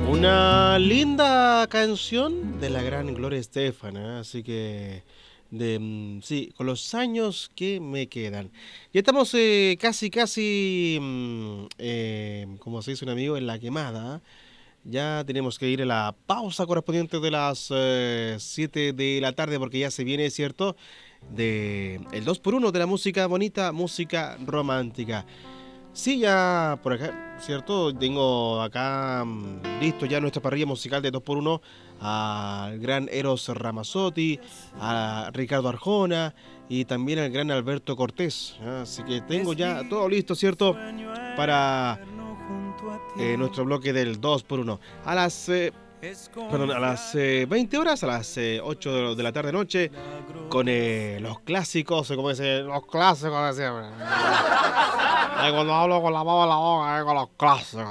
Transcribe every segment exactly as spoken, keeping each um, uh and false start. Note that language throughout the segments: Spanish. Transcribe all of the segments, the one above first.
Una linda canción de la gran Gloria Estefan, ¿eh? Así que, de, mm, sí, con los años que me quedan. Ya estamos eh, casi, casi, mm, eh, como se dice un amigo, en la quemada. ¿eh? Ya tenemos que ir a la pausa correspondiente de las eh, siete de la tarde porque ya se viene, ¿cierto? De el dos por uno de la música bonita, música romántica. Sí, ya por acá, ¿cierto? Tengo acá mm, listo ya nuestra parrilla musical de dos por uno al gran Eros Ramazzotti, a Ricardo Arjona y también al gran Alberto Cortés. ¿ah? Así que tengo ya todo listo, ¿cierto? Para eh, nuestro bloque del dos por uno. A las, eh, perdón, a las eh, veinte horas, a las eh, ocho de, de la tarde noche, con eh, los clásicos, como dice, los clásicos, decía. Ay, cuando hablo con la baba en la boca, eh, con los clásicos.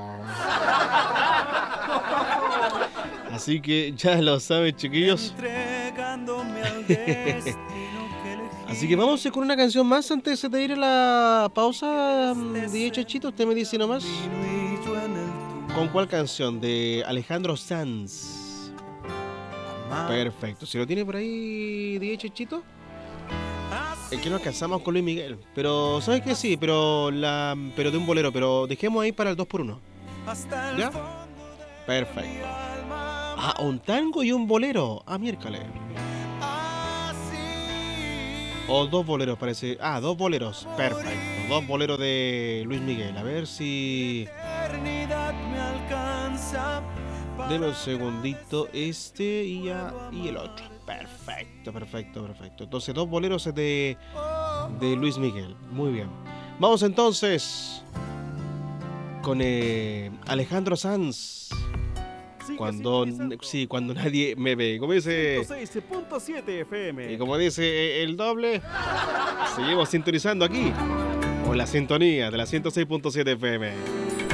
Así que ya lo saben, chiquillos. Así que vamos con una canción más antes de ir a la pausa. D J Chachito, usted me dice nomás. ¿Con cuál canción? De Alejandro Sanz. Perfecto. Si lo tiene por ahí, D J Chachito. Es que nos casamos con Luis Miguel. Pero, ¿sabes qué? Sí, pero la pero de un bolero. Pero dejemos ahí para el dos por uno. ¿Ya? Perfecto. Ah, un tango y un bolero. Ah, miércoles. O dos boleros, parece. Ah, dos boleros. Perfecto. Dos boleros de Luis Miguel. A ver si... Deme un segundito. Este y, ya, y el otro. Perfecto, perfecto, perfecto. Entonces, dos boleros de, de Luis Miguel. Muy bien. Vamos entonces con eh, Alejandro Sanz. Cuando, sí, cuando nadie me ve. Como dice... ciento seis punto siete F M. Y como dice el doble, seguimos sintonizando aquí. Con la sintonía de la ciento seis punto siete F M.